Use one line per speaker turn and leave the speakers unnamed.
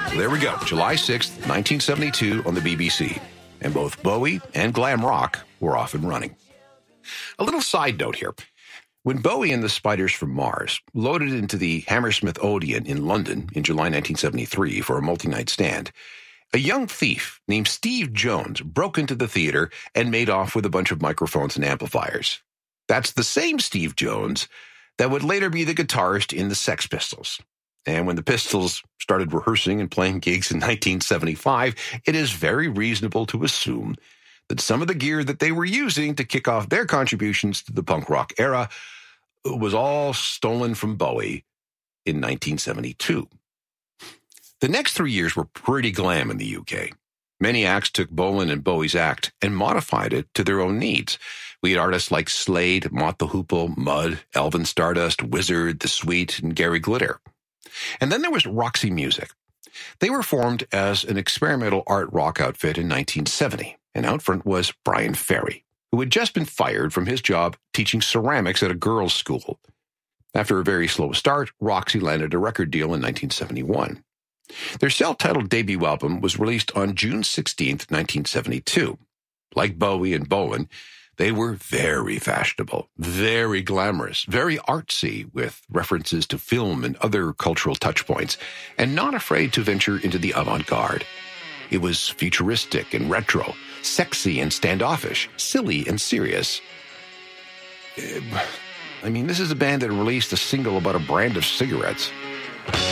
There we go, July 6th, 1972 on the BBC. And both Bowie and glam rock were off and running. A little side note here. When Bowie and the Spiders from Mars loaded into the Hammersmith Odeon in London in July 1973 for a multi-night stand, a young thief named Steve Jones broke into the theater and made off with a bunch of microphones and amplifiers. That's the same Steve Jones that would later be the guitarist in the Sex Pistols. And when the Pistols started rehearsing and playing gigs in 1975, it is very reasonable to assume that some of the gear that they were using to kick off their contributions to the punk rock era was all stolen from Bowie in 1972. The next 3 years were pretty glam in the UK. Many acts took Bolan and Bowie's act and modified it to their own needs. We had artists like Slade, Mott the Hoople, Mud, Elvin Stardust, Wizard, The Sweet, and Gary Glitter. And then there was Roxy Music. They were formed as an experimental art rock outfit in 1970, and out front was Brian Ferry, who had just been fired from his job teaching ceramics at a girls' school. After a very slow start, Roxy landed a record deal in 1971. Their self-titled debut album was released on June 16, 1972. Like Bowie and Bolan, they were very fashionable, very glamorous, very artsy, with references to film and other cultural touchpoints, and not afraid to venture into the avant-garde. It was futuristic and retro, sexy and standoffish, silly and serious. This is a band that released a single about a brand of cigarettes.